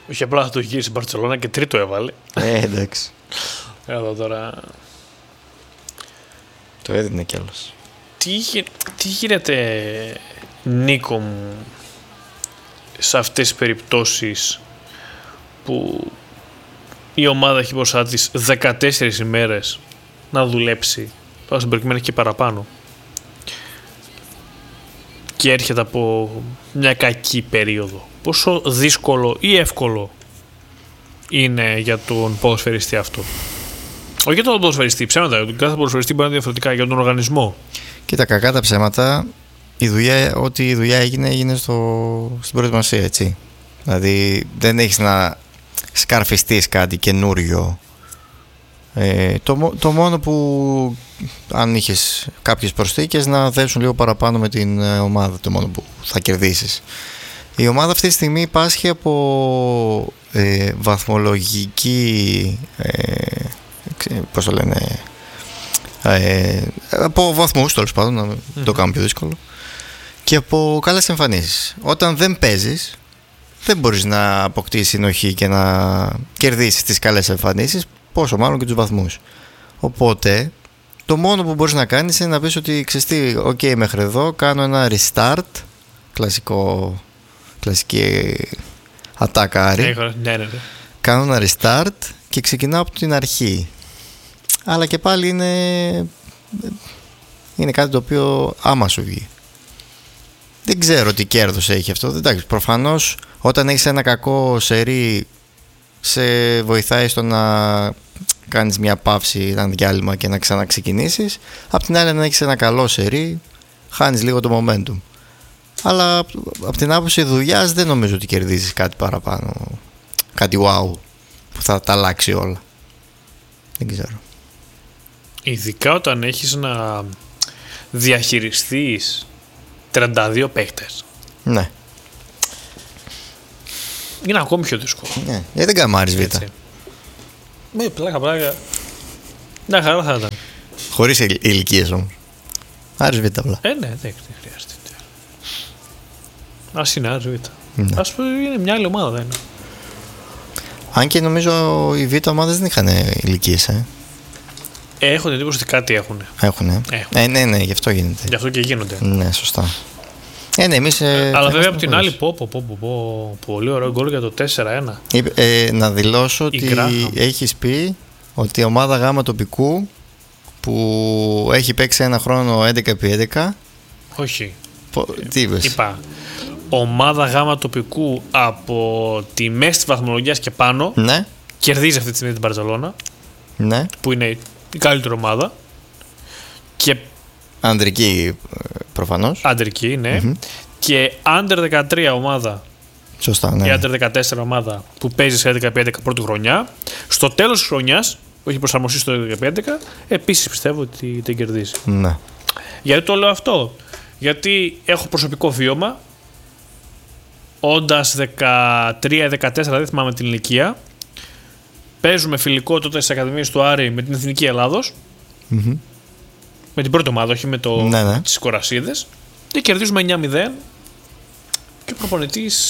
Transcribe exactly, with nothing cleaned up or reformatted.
Όχι απλά θα το γύρισε η Μπαρτσελόνα και τρίτο έβαλε. Ε, εντάξει. Εδώ τώρα. Το έδινε κιόλας. Τι, τι γίνεται, Νίκο μου, σε αυτές τις περιπτώσεις που η ομάδα έχει μπροστά της δεκατέσσερις ημέρες να δουλέψει, τώρα στην προκειμένη και παραπάνω, και έρχεται από μια κακή περίοδο? Πόσο δύσκολο ή εύκολο είναι για τον ποδοσφαιριστή αυτό? Όχι για τον ποδοσφαιριστή, ψέματα. Για τον κάθε ποδοσφαιριστή μπορεί να είναι διαφορετικά, για τον οργανισμό. Κοίτα, κακά τα ψέματα, η δουλειά, ό,τι η δουλειά έγινε, έγινε στο, στην προετοιμασία, έτσι. Δηλαδή δεν έχεις να σκαρφιστείς κάτι καινούριο. Ε, το, το μόνο που, αν είχες κάποιες προσθήκες, να δέσουν λίγο παραπάνω με την ομάδα, το μόνο που θα κερδίσεις. Η ομάδα αυτή τη στιγμή πάσχει από ε, βαθμολογική, ε, πώς το λένε, ε, από βαθμούς, τέλος πάντων, να mm-hmm. το κάνω πιο δύσκολο, και από καλές εμφανίσεις. Όταν δεν παίζεις, δεν μπορείς να αποκτήσεις συνοχή και να κερδίσεις τις καλές εμφανίσεις, πόσο μάλλον και τους βαθμούς. Οπότε το μόνο που μπορείς να κάνεις είναι να πεις ότι ξεστή, οκ, okay, μέχρι εδώ κάνω ένα restart, κλασικό, κλασική ατάκα, ναι, ναι, ναι. Κάνω ένα restart και ξεκινάω από την αρχή. Αλλά και πάλι είναι, είναι κάτι το οποίο άμα σου βγει. Δεν ξέρω τι κέρδος έχει αυτό. Εντάξει, προφανώς όταν έχεις ένα κακό σερί, σε βοηθάει στο να κάνεις μια παύση, ένα διάλειμμα και να ξαναξεκινήσεις. Απ' την άλλη, αν έχεις ένα καλό σερί, χάνεις λίγο το momentum. Αλλά από την άποψη δουλειάς δεν νομίζω ότι κερδίζεις κάτι παραπάνω, κάτι wow που θα τα αλλάξει όλα. Δεν ξέρω. Ειδικά όταν έχεις να διαχειριστείς τριάντα δύο παίκτες. Ναι. Είναι ακόμη πιο δύσκολο. Ναι, γιατί δεν κάνουμε Άρης Β. Με πλάκα πλάκα. Να χαρά θα ήταν. Χωρίς ηλικίες όμως. Άρης Β απλά. Ε, ναι, δεν χρειάζεται. Ας είναι Άρης Β. Ναι. Ας πούμε είναι μια άλλη ομάδα, δεν είναι? Αν και νομίζω οι Β ομάδες δεν είχαν ηλικίες, ε. Έχω την εντύπωση ότι κάτι έχουν. Έχουνε. Έχουν. Ε, ναι, ναι, γι' αυτό γίνεται. Γι' αυτό και γίνονται. Ναι, σωστά. Ε, ναι, εμείς, ε, αλλά βέβαια από την άλλη, πω, πω, πω, πω, πω, πολύ ωραίο γκολ για το τέσσερα ένα. Ε, να δηλώσω ότι έχεις πει ότι η ομάδα Γάμα τοπικού που έχει παίξει ένα χρόνο έντεκα επί έντεκα. Όχι. Πο, τι είπες? Είπα, ομάδα Γάμα τοπικού από τη μέση της βαθμολογίας και πάνω, ναι, κερδίζει αυτή τη στιγμή την Μπαρτσελόνα, ναι, που είναι η καλύτερη ομάδα. Και ανδρική προφανώς. Ανδρική, ναι. Mm-hmm. Και άντερ δεκατρία ομάδα. Σωστά, ναι. Η άντερ δεκατέσσερα ομάδα που παίζει σε έντεκα επί έντεκα πρώτη χρονιά. Στο τέλος της χρονιάς, που έχει προσαρμοστεί στο έντεκα επί έντεκα, επίσης πιστεύω ότι την κερδίζει. Ναι. Γιατί το λέω αυτό? Γιατί έχω προσωπικό βίωμα. Όντας δεκατρία δεκατέσσερα, δεν θυμάμαι την ηλικία, παίζουμε φιλικό τότε στις ακαδημίες του Άρη με την Εθνική Ελλάδος. Mm-hmm. Με την πρώτη ομάδα, όχι με το, ναι, ναι. τις Κορασίδες. Και κερδίζουμε εννιά μηδέν. Και ο προπονητής